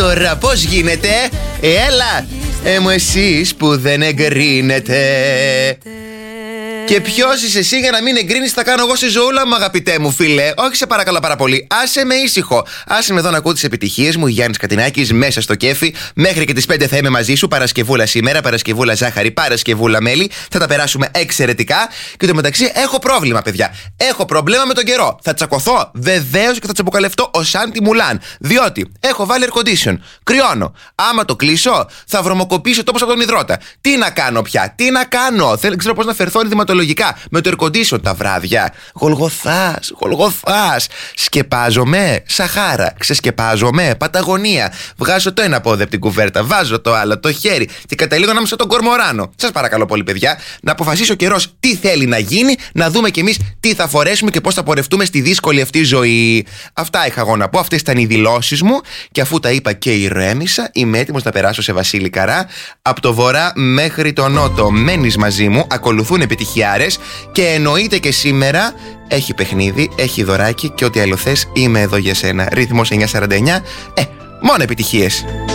Τώρα πώς γίνεται? Έλα, μου εσείς που δεν εγκρίνετε. Και ποιος είσαι εσύ για να μην εγκρίνεις? Θα κάνω εγώ στη ζωούλα μου, αγαπητέ μου φίλε. Όχι, σε παρακαλώ πάρα πολύ. Άσε με ήσυχο. Άσε με εδώ να ακούω τις επιτυχίες μου. Γιάννης Κατινάκης, μέσα στο κέφι. Μέχρι και τις 5 θα είμαι μαζί σου. Παρασκευούλα σήμερα, Παρασκευούλα ζάχαρη, Παρασκευούλα μέλι. Θα τα περάσουμε εξαιρετικά. Και το μεταξύ έχω πρόβλημα, παιδιά. Έχω πρόβλημα με τον καιρό. Θα τσακωθώ βεβαίως και θα τσαποκαλευτώ ο Σάντι Μουλάν. Διότι έχω βάλει air condition. Κρυώνω. Άμα το κλείσω, θα βρωμοκοπήσει ο τόπος από τον υδρότα. Τι να κάνω πια, τι να κάνω? Δεν ξέρω πώς να φερθώ ενδυματολογικά με το air condition τα βράδια. Γολγοθάς. Σκεπάζομαι, Σαχάρα. Ξεσκεπάζομαι, Παταγωνία. Βγάζω το ένα πόδι από την κουβέρτα, βάζω το άλλο, το χέρι και καταλήγω να είμαι σαν τον Κορμοράνο. Σας παρακαλώ πολύ, παιδιά, να αποφασίσει ο καιρός τι θέλει να γίνει, να δούμε κι εμείς τι θα φορέσουμε και πώς θα πορευτούμε στη δύσκολη αυτή ζωή. Αυτά είχα εγώ να πω, αυτές ήταν οι δηλώσεις μου. Και αφού τα είπα και ηρέμησα, είμαι έτοιμος να περάσω σε Βασίλη Καρά. Από το βορρά μέχρι το νότο. Μένεις μαζί μου, ακολουθούν επιτυχιάρες και εννοείται και σήμερα έχει παιχνίδι, έχει δωράκι και ό,τι άλλο θες, είμαι εδώ για σένα. Ρύθμος 949, μόνο επιτυχίες.